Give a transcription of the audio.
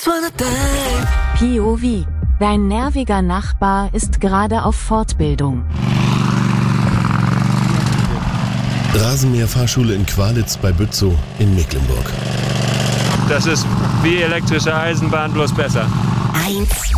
POV. Dein nerviger Nachbar ist gerade auf Fortbildung. Rasenmäherfahrschule in Qualitz bei Bützow in Mecklenburg. Das ist wie elektrische Eisenbahn, bloß besser. 1